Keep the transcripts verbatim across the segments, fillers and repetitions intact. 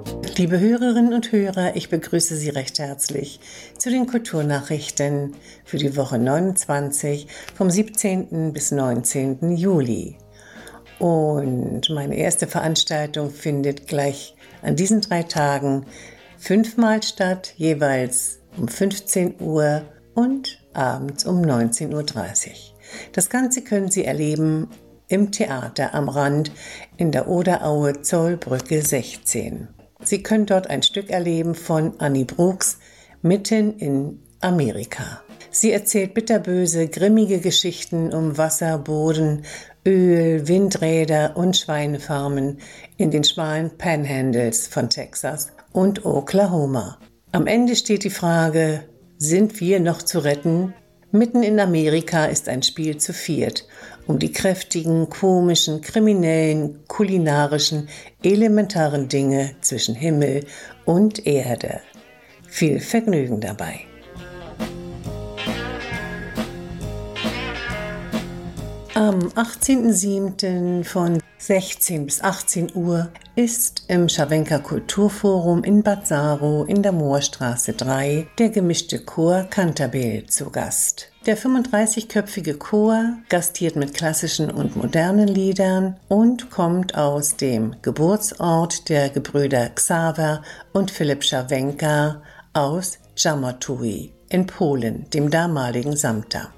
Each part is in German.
Liebe Hörerinnen und Hörer, ich begrüße Sie recht herzlich zu den Kulturnachrichten für die Woche neunundzwanzig vom siebzehnten bis neunzehnten Juli. Und meine erste Veranstaltung findet gleich an diesen drei Tagen fünfmal statt, jeweils um fünfzehn Uhr und abends um neunzehn Uhr dreißig. Das Ganze können Sie erleben im Theater am Rand in der Oderaue Zollbrücke sechzehn. Sie können dort ein Stück erleben von Annie Brooks, Mitten in Amerika. Sie erzählt bitterböse, grimmige Geschichten um Wasser, Boden, Öl, Windräder und Schweinefarmen in den schmalen Panhandles von Texas und Oklahoma. Am Ende steht die Frage, sind wir noch zu retten? Mitten in Amerika ist ein Spiel zu viert, um die kräftigen, komischen, kriminellen, kulinarischen, elementaren Dinge zwischen Himmel und Erde. Viel Vergnügen dabei. Am achtzehnten siebten von sechzehn bis achtzehn Uhr ist im Scharwenka Kulturforum in Bad Saro in der Moorstraße drei der gemischte Chor Cantabile zu Gast. Der fünfunddreißigköpfige Chor gastiert mit klassischen und modernen Liedern und kommt aus dem Geburtsort der Gebrüder Xaver und Philipp Scharwenka aus Jarmatuj in Polen, dem damaligen Samta.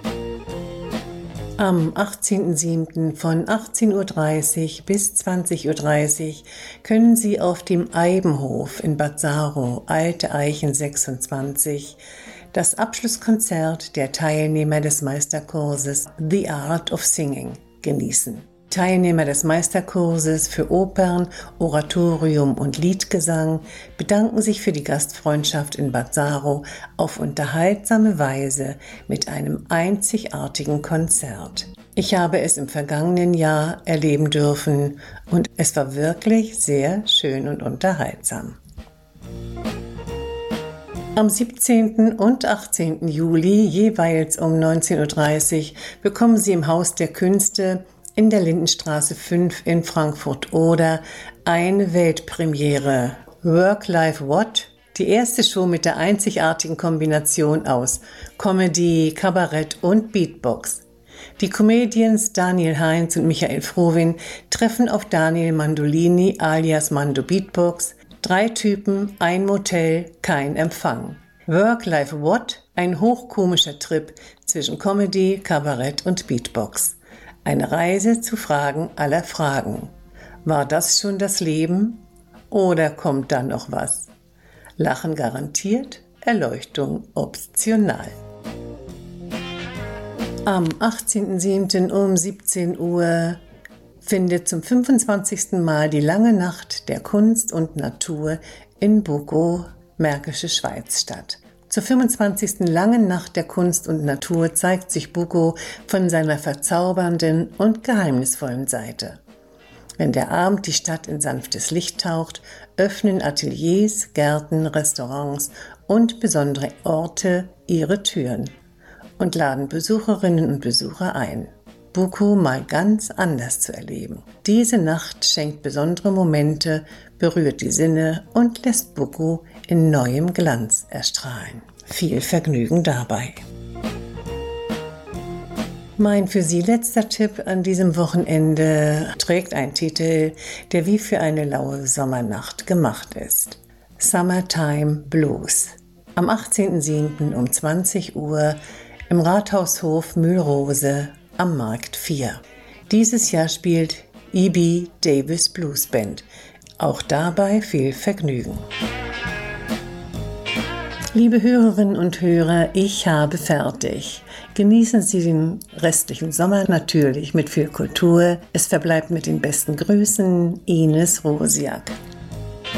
Am achtzehnten siebten von achtzehn Uhr dreißig bis zwanzig Uhr dreißig können Sie auf dem Eibenhof in Bad Saro, Alte Eichen sechsundzwanzig, das Abschlusskonzert der Teilnehmer des Meisterkurses The Art of Singing genießen. Teilnehmer des Meisterkurses für Opern, Oratorium und Liedgesang bedanken sich für die Gastfreundschaft in Bad Saro auf unterhaltsame Weise mit einem einzigartigen Konzert. Ich habe es im vergangenen Jahr erleben dürfen und es war wirklich sehr schön und unterhaltsam. Am siebzehnten und achtzehnten Juli, jeweils um neunzehn Uhr dreißig, bekommen Sie im Haus der Künste in der Lindenstraße fünf in Frankfurt-Oder eine Weltpremiere. Work Life What? Die erste Show mit der einzigartigen Kombination aus Comedy, Kabarett und Beatbox. Die Comedians Daniel Heinz und Michael Frohwin treffen auf Daniel Mandolini alias Mando Beatbox. Drei Typen, ein Motel, kein Empfang. Work Life What? Ein hochkomischer Trip zwischen Comedy, Kabarett und Beatbox. Eine Reise zu Fragen aller Fragen. War das schon das Leben? Oder kommt da noch was? Lachen garantiert, Erleuchtung optional. Am achtzehnten siebten um siebzehn Uhr findet zum fünfundzwanzigsten Mal die lange Nacht der Kunst und Natur in Bukow, Märkische Schweiz statt. Zur fünfundzwanzigsten Langen Nacht der Kunst und Natur zeigt sich Bukow von seiner verzaubernden und geheimnisvollen Seite. Wenn der Abend die Stadt in sanftes Licht taucht, öffnen Ateliers, Gärten, Restaurants und besondere Orte ihre Türen und laden Besucherinnen und Besucher ein, Bukow mal ganz anders zu erleben. Diese Nacht schenkt besondere Momente, berührt die Sinne und lässt Bukow in neuem Glanz erstrahlen. Viel Vergnügen dabei. Mein für Sie letzter Tipp an diesem Wochenende trägt einen Titel, der wie für eine laue Sommernacht gemacht ist. Summertime Blues. Am achtzehnten siebten um zwanzig Uhr im Rathaushof Mühlrose am Markt vier. Dieses Jahr spielt E B Davis Blues Band. Auch dabei viel Vergnügen. Liebe Hörerinnen und Hörer, ich habe fertig. Genießen Sie den restlichen Sommer natürlich mit viel Kultur. Es verbleibt mit den besten Grüßen, Ines Rosiak.